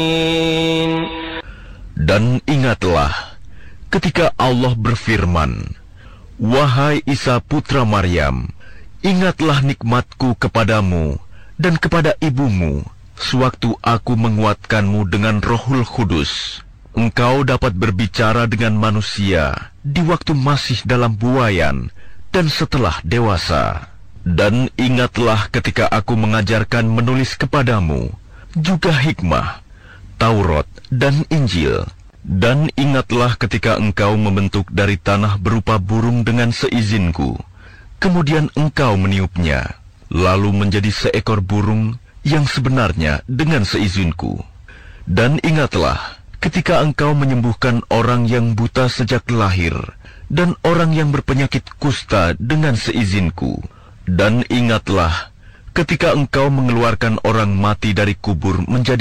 Dan ingatlah ketika Allah berfirman, "Wahai Isa putra Maryam, ingatlah nikmatku kepadamu dan kepada ibumu, sewaktu aku menguatkanmu dengan Rohul Kudus. Engkau dapat berbicara dengan manusia di waktu masih dalam buayan dan setelah dewasa. Dan ingatlah ketika aku mengajarkan menulis kepadamu, juga hikmah, Taurat dan Injil. Dan ingatlah ketika engkau membentuk dari tanah berupa burung dengan seizinku, kemudian engkau meniupnya, lalu menjadi seekor burung yang sebenarnya dengan seizinku. Dan ingatlah ketika engkau menyembuhkan orang yang buta sejak lahir, dan orang yang berpenyakit kusta dengan seizinku. Dan ingatlah ketika engkau mengeluarkan orang mati dari kubur menjadi